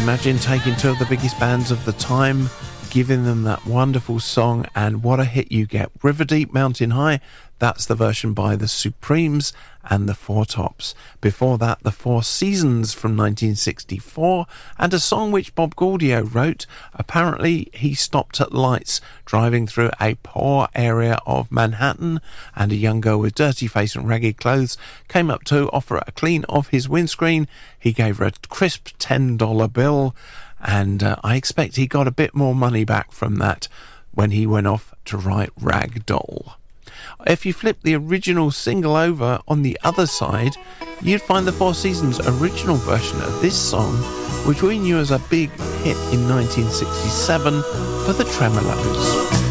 imagine taking two of the biggest bands of the time, giving them that wonderful song, and what a hit you get. River Deep, Mountain High, that's the version by the Supremes and the Four Tops. Before that, the Four Seasons from 1964, and a song which Bob Gaudio wrote. Apparently, he stopped at lights driving through a poor area of Manhattan, and a young girl with dirty face and ragged clothes came up to offer a clean of his windscreen. He gave her a crisp $10 bill, and I expect he got a bit more money back from that when he went off to write Rag Doll. If you flip the original single over on the other side, you'd find the Four Seasons original version of this song, which we knew as a big hit in 1967 for the Tremeloes.